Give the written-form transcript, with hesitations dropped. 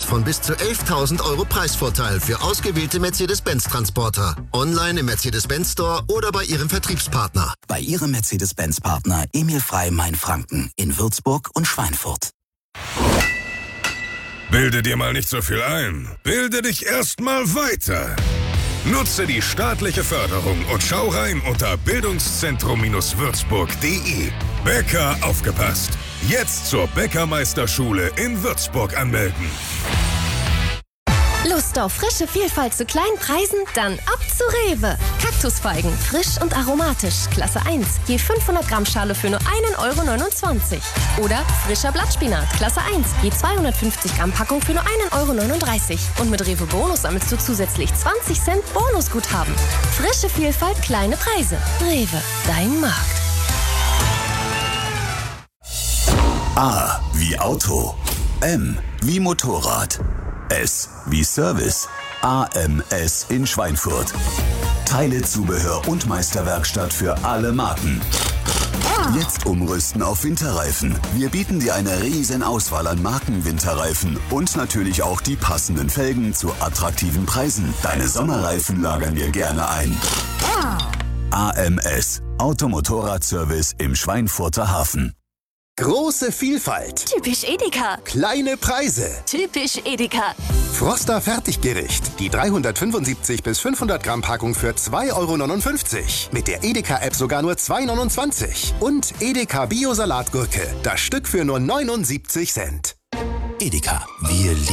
von bis zu 11.000 € Preisvorteil für ausgewählte Mercedes-Benz-Transporter. Online im Mercedes-Benz Store oder bei Ihrem Vertriebspartner. Bei Ihrem Mercedes-Benz-Partner Emil Frey Mainfranken in Würzburg und Schweinfurt. Bilde dir mal nicht so viel ein. Bilde dich erstmal weiter. Nutze die staatliche Förderung und schau rein unter bildungszentrum-würzburg.de. Bäcker aufgepasst. Jetzt zur Bäckermeisterschule in Würzburg anmelden. Lust auf frische Vielfalt zu kleinen Preisen? Dann ab zu Rewe. Kaktusfeigen, frisch und aromatisch, Klasse 1. Je 500 Gramm Schale für nur 1,29 €. Oder frischer Blattspinat, Klasse 1. Je 250 Gramm Packung für nur 1,39 €. Und mit Rewe Bonus sammelst du zusätzlich 20 Cent Bonusguthaben. Frische Vielfalt, kleine Preise. Rewe, dein Markt. A wie Auto. M wie Motorrad. S wie Service. AMS in Schweinfurt. Teile, Zubehör und Meisterwerkstatt für alle Marken. Jetzt umrüsten auf Winterreifen. Wir bieten dir eine riesen Auswahl an Marken-Winterreifen und natürlich auch die passenden Felgen zu attraktiven Preisen. Deine Sommerreifen lagern wir gerne ein. AMS, Automotorradservice im Schweinfurter Hafen. Große Vielfalt. Typisch Edeka. Kleine Preise. Typisch Edeka. Froster Fertiggericht. Die 375 bis 500 Gramm Packung für 2,59 €. Mit der Edeka-App sogar nur 2,29 €. Und Edeka Bio-Salatgurke. Das Stück für nur 79 Cent. Edeka, wir